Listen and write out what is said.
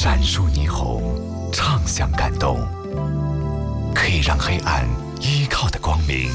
闪烁霓虹，唱响感动，可以让黑暗依靠的光明